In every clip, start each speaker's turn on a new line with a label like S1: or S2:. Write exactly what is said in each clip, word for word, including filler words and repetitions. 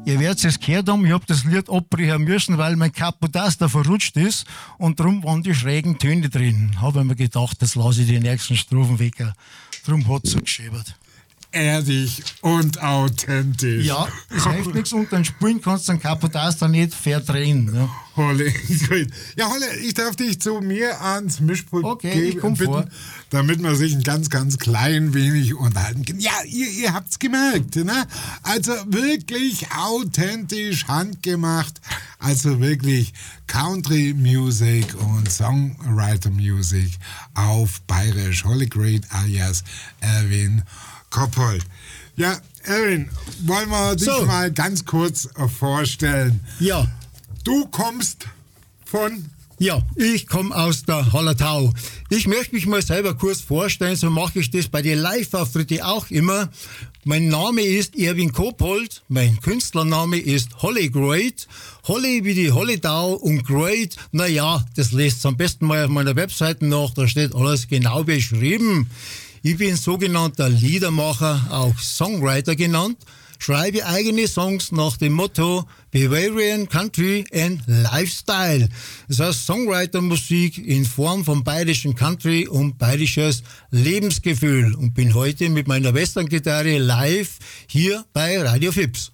S1: Ihr werdet es gehört haben, ich habe das Lied abbrechen müssen, weil mein Kapotas da verrutscht ist und darum waren die schrägen Töne drin. Habe ich mir gedacht, das lasse ich die nächsten Strophen weg. Darum hat es so geschäbert.
S2: Ehrlich und authentisch.
S1: Ja, es hilft nichts und dann spielen kannst du den Kapotas da nicht verdrehen. Ne?
S2: Holle, gut. Ja, Holle, ich darf dich zu mir ans Mischpult
S1: okay,
S2: geben,
S1: ich komm
S2: bitten,
S1: vor.
S2: damit man sich ein ganz, ganz klein wenig unterhalten kann. Ja, ihr, ihr habt's gemerkt, ne? Also wirklich authentisch, handgemacht, also wirklich Country Music und Songwriter Music auf Bayerisch. Holle Great alias Erwin Koppold. Ja, Erwin, wollen wir dich
S1: so.
S2: mal ganz kurz vorstellen?
S1: Ja.
S2: Du kommst von...
S1: Ja, ich komme aus der Hallertau. Ich möchte mich mal selber kurz vorstellen, so mache ich das bei den Live-Auftritten auch immer. Mein Name ist Erwin Koppold, mein Künstlername ist Holly Great. Holly wie die Hallertau und Great, naja, das lest am besten mal auf meiner Webseite nach, da steht alles genau beschrieben. Ich bin sogenannter Liedermacher, auch Songwriter genannt, schreibe eigene Songs nach dem Motto Bavarian Country and Lifestyle. Das heißt Songwriter-Musik in Form von bayerischen Country und bayerisches Lebensgefühl und bin heute mit meiner Western-Gitarre live hier bei Radio Fips.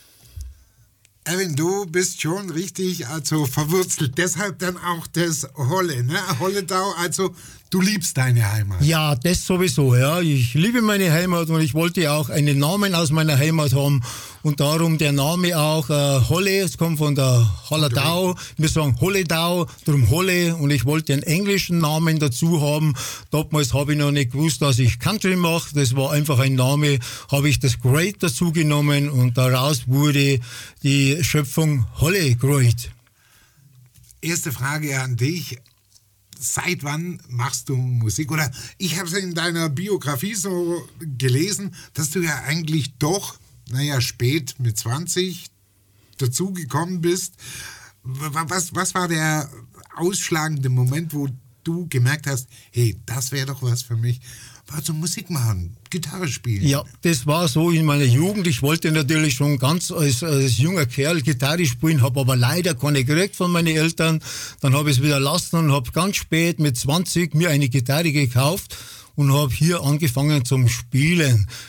S2: Erwin, du bist schon richtig also verwurzelt, deshalb dann auch das Holle, ne? Hallertau, also du liebst deine Heimat.
S1: Ja, das sowieso, ja. Ich liebe meine Heimat und ich wollte auch einen Namen aus meiner Heimat haben und darum der Name auch äh, Holle, es kommt von der Hallertau, wir sagen Hallertau, darum Holle und ich wollte einen englischen Namen dazu haben. Damals habe ich noch nicht gewusst, dass ich Country mache, das war einfach ein Name, habe ich das Great dazu genommen und daraus wurde die Schöpfung Holle Great.
S2: Erste Frage an dich. Seit wann machst du Musik? Oder ich habe es in deiner Biografie so gelesen, dass du ja eigentlich doch, naja, spät mit zwanzig dazugekommen bist. Was, was war der ausschlagende Moment, wo du gemerkt hast, hey, das wäre doch was für mich? War so Musik machen, Gitarre spielen.
S1: Ja, das war so in meiner Jugend. Ich wollte natürlich schon ganz als, als junger Kerl Gitarre spielen, habe aber leider keine gekriegt von meinen Eltern. Dann habe ich es wieder lassen und habe ganz spät mit zwanzig mir eine Gitarre gekauft und habe hier angefangen zum Spielen.